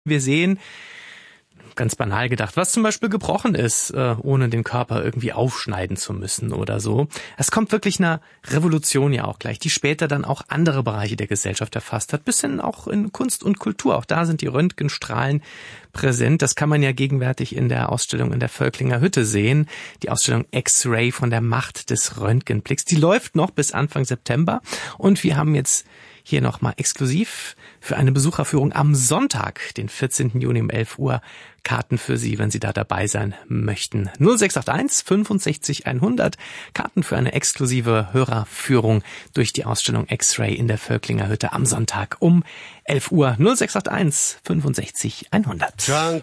Wir sehen, ganz banal gedacht, was zum Beispiel gebrochen ist, ohne den Körper irgendwie aufschneiden zu müssen oder so. Es kommt wirklich einer Revolution ja auch gleich, die später dann auch andere Bereiche der Gesellschaft erfasst hat, bis hin auch in Kunst und Kultur. Auch da sind die Röntgenstrahlen präsent. Das kann man ja gegenwärtig in der Ausstellung in der Völklinger Hütte sehen. Die Ausstellung X-Ray von der Macht des Röntgenblicks. Die läuft noch bis Anfang September. Und wir haben jetzt hier nochmal exklusiv für eine Besucherführung am Sonntag, den 14. Juni um 11 Uhr, Karten für Sie, wenn Sie da dabei sein möchten. 0681 65 100, Karten für eine exklusive Hörerführung durch die Ausstellung X-Ray in der Völklinger Hütte am Sonntag um 11 Uhr. 0681 65 100.